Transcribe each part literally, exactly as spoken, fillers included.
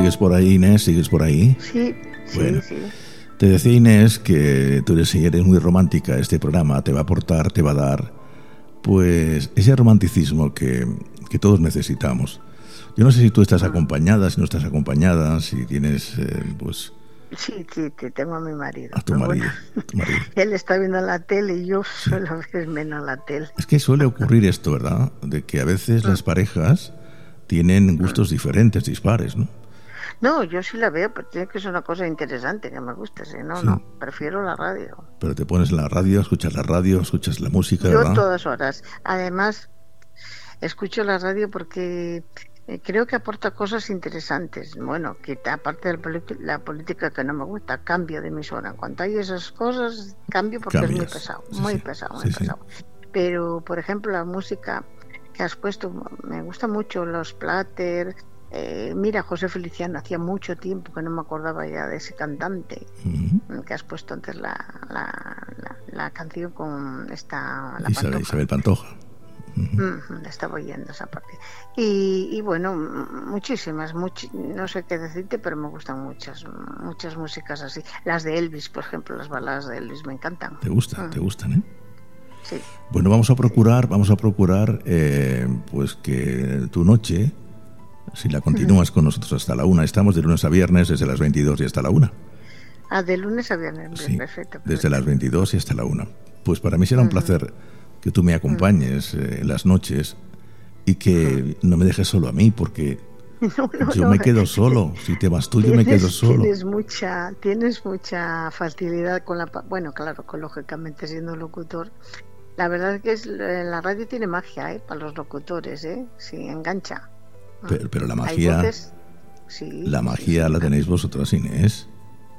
¿Sigues por ahí, Inés? ¿Sigues por ahí? Sí, bueno, sí, sí. Te decía, Inés, que tú eres, eres muy romántica. Este programa te va a aportar, te va a dar, pues, ese romanticismo que, que todos necesitamos. Yo no sé si tú estás acompañada, si no estás acompañada, si tienes, eh, pues... Sí, sí, sí, tengo a mi marido. A tu marido, Bueno, tu marido. Él está viendo la tele y yo suelo ver menos la tele. Es que suele ocurrir esto, ¿verdad? De que a veces las parejas tienen gustos diferentes, dispares, ¿no? No, yo sí la veo, pero tiene que ser una cosa interesante que me guste. Si no, Sí. no, prefiero la radio. Pero te pones en la radio, escuchas la radio, escuchas la música, Yo ¿verdad? todas horas. Además, escucho la radio porque eh, creo que aporta cosas interesantes. Bueno, que aparte de la, politi- la política que no me gusta, cambio de emisora. Cuando hay esas cosas, cambio porque Cambias. es muy pesado, Sí, muy sí. pesado, muy Sí, sí. pesado. Pero, por ejemplo, la música que has puesto, me gusta mucho los Platter. Eh, mira, José Feliciano, hacía mucho tiempo que no me acordaba ya de ese cantante. Ujú. Que has puesto antes la, la, la, la canción con esta la Isabel, Pantoja. Isabel Pantoja. Ujú. Ujú, la estaba oyendo esa parte. Y, y bueno, m- muchísimas, much- no sé qué decirte, pero me gustan muchas, muchas músicas así. Las de Elvis, por ejemplo, las baladas de Elvis me encantan. ¿Te gustan? Mm, ¿Te gustan, eh? Sí. Bueno, vamos a procurar, vamos a procurar, eh, pues que tu noche, si la continúas con nosotros hasta la una, estamos de lunes a viernes desde las veintidós y hasta la una. Ah, de lunes a viernes, Sí, perfecto. desde perfecto. las veintidós y hasta la una. Pues para mí será un Ujú. placer que tú me acompañes eh, en las noches y que no me dejes solo a mí, porque No, no, yo no, me quedo solo. Si te vas tú, yo me Tienes, quedo solo. tienes mucha, tienes mucha facilidad con la, pa- bueno, claro, con, lógicamente siendo locutor. La verdad es que es, eh, la radio tiene magia, ¿eh? Para los locutores, ¿eh? Sí, engancha. Mm. Pero, pero la Hay magia, voces, sí, la sí, magia sí. la tenéis vosotras, Inés.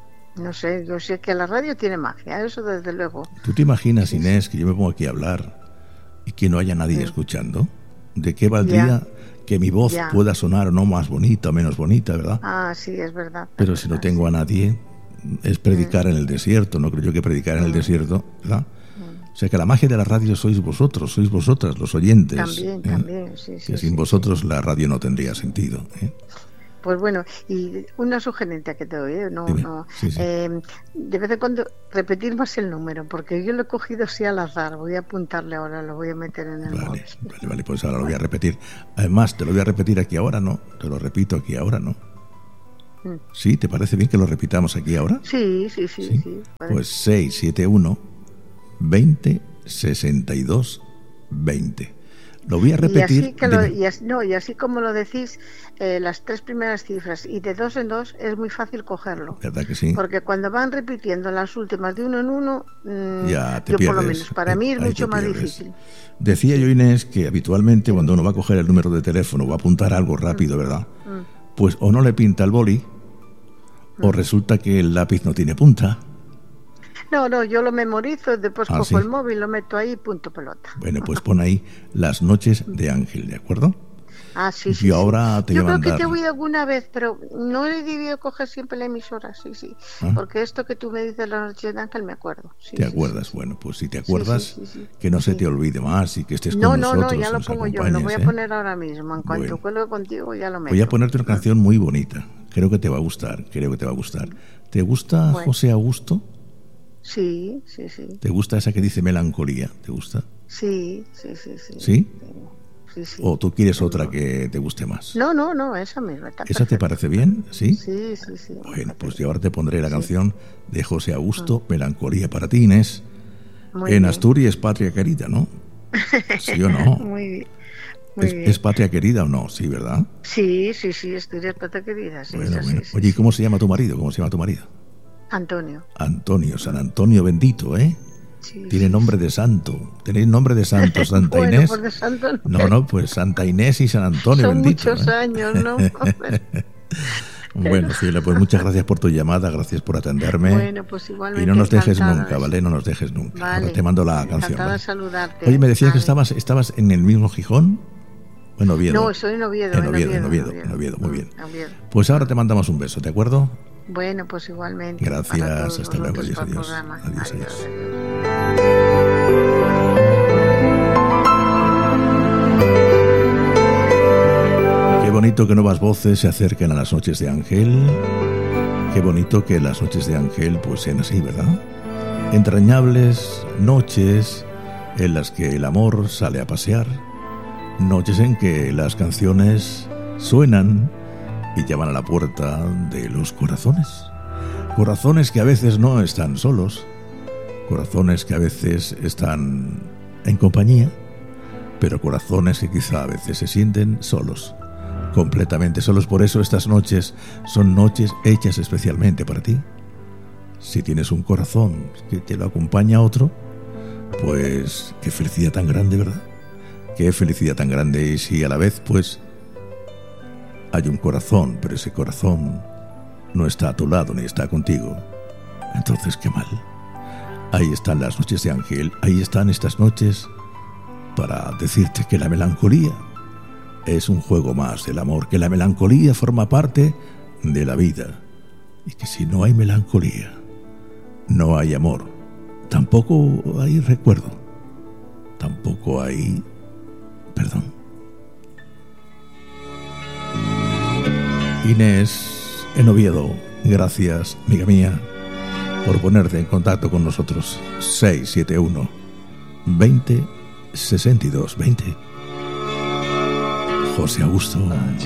No sé, yo sé que la radio tiene magia, eso desde luego. ¿Tú te imaginas, Sí, Inés, que yo me pongo aquí a hablar y que no haya nadie Sí. escuchando? ¿De qué valdría que mi voz Ya. pueda sonar o no más bonita o menos bonita, verdad? Ah, sí, es verdad. Pero es si no verdad, tengo a nadie, es predicar en el desierto. No creo yo que predicar en el desierto, ¿verdad? Mm. O sea que la magia de la radio sois vosotros, sois vosotras, los oyentes. También, ¿eh? también, sí, sí. Que sin sí, vosotros la radio no tendría sentido. ¿eh? Pues bueno, y una sugerencia que te doy, ¿eh? no, Dime. no, Sí, sí. eh, de vez en cuando repetir más el número, porque yo lo he cogido así al azar, voy a apuntarle ahora, lo voy a meter en el Vale, móvil. vale, vale, pues ahora lo voy a repetir. Además, te lo voy a repetir aquí ahora, ¿no? Te lo repito aquí ahora, ¿no? Mm. ¿Sí? ¿Te parece bien que lo repitamos aquí ahora? Sí, sí, sí, Sí. sí. vale. Pues seis siete uno, veinte, sesenta y dos, veinte. Lo voy a y repetir. así que lo, dime. y así, no, y así como lo decís, eh, las tres primeras cifras y de dos en dos es muy fácil cogerlo. ¿Verdad que sí? Porque cuando van repitiendo las últimas de uno en uno, mmm, Ya te yo pierdes. por lo menos, para ahí- mí es ahí mucho te más pierdes. difícil. Decía yo, Inés, que habitualmente cuando uno va a coger el número de teléfono o va a apuntar algo rápido, ¿verdad? Mm. Pues o no le pinta el boli o resulta que el lápiz no tiene punta. No, no, yo lo memorizo, después Ah, cojo ¿sí? el móvil, lo meto ahí, punto pelota. Bueno, pues pon ahí Las noches de Ángel, ¿de acuerdo? Ah, sí, Yo sí. sí. ahora te Yo voy a creo que te he mandar. oído alguna vez, pero no he debido coger siempre la emisora, sí, sí. ¿Ah? Porque esto que tú me dices la noche de Ángel me acuerdo. Sí, ¿Te sí, acuerdas? sí. Bueno, pues si te acuerdas, sí, sí, sí. que no se Sí. te olvide más y que estés No, con no, nosotros. no, ya lo nos pongo yo, lo acompañes, voy a ¿eh? poner ahora mismo. En cuanto Bueno. cuelgue contigo, ya lo meto. Voy a ponerte una canción muy bonita. Creo que te va a gustar, creo que te va a gustar. ¿Te gusta Bueno. José Augusto? Sí, sí, sí. ¿Te gusta esa que dice melancolía? ¿Te gusta? Sí, sí, sí, sí. ¿Sí? Sí, sí. ¿O tú quieres otra que te guste más? No, no, no, esa misma. Está ¿Esa te perfecta. parece bien? ¿Sí? Sí, sí, sí. Bueno, pues yo ahora te pondré la canción de José Augusto, Melancolía para ti, Inés. Muy En bien. Asturias, patria querida, ¿no? ¿Sí o no? Muy bien. Muy ¿Es, bien. es patria querida o no? Sí, ¿verdad? Sí, sí, sí, Asturias Pata Querida. Sí, Bueno, es así, bueno. sí, Oye, ¿y sí. cómo se llama tu marido? ¿Cómo se llama tu marido? Antonio. Antonio, San Antonio bendito, ¿eh? Sí, Tiene sí, nombre de santo. ¿Tenéis nombre de santo, Santa bueno, Inés? por de santo no. No, no, pues Santa Inés y San Antonio Son bendito. muchos ¿eh? años, ¿no? Bueno, Cielo, pues muchas gracias por tu llamada, gracias por atenderme. Bueno, pues igualmente. Y no nos dejes encantada nunca, de- ¿vale? No nos dejes nunca. Vale. Ahora te mando la Encantada canción. de ¿vale? saludarte. Oye, me decías que Vale. estabas, estabas en el mismo Gijón. Bueno, Oviedo. No, estoy en Oviedo. En Oviedo, en Oviedo, en Oviedo, muy bien. En Oviedo. Pues ahora te mandamos un beso, ¿de acuerdo? Bueno, pues igualmente. Gracias, para todos hasta luego, vosotros adiós, por el adiós. programa. Adiós, adiós. adiós. Qué bonito que nuevas voces se acerquen a las noches de Ángel. Qué bonito que las noches de Ángel pues sean así, ¿verdad? Entrañables noches en las que el amor sale a pasear. Noches en que las canciones suenan y llaman a la puerta de los corazones. Corazones que a veces no están solos. Corazones que a veces están en compañía. Pero corazones que quizá a veces se sienten solos. Completamente solos. Por eso estas noches son noches hechas especialmente para ti. Si tienes un corazón que te lo acompaña a otro, pues qué felicidad tan grande, ¿verdad? Qué felicidad tan grande. Y si a la vez pues hay un corazón, pero ese corazón no está a tu lado ni está contigo, entonces qué mal. Ahí están las noches de Ángel. Ahí están estas noches para decirte que la melancolía es un juego más del amor, que la melancolía forma parte de la vida y que si no hay melancolía, no hay amor, tampoco hay recuerdo, tampoco hay perdón. Inés en Oviedo, gracias, amiga mía, por ponerte en contacto con nosotros. Seis siete uno veinte sesenta y dos veinte. José Augusto.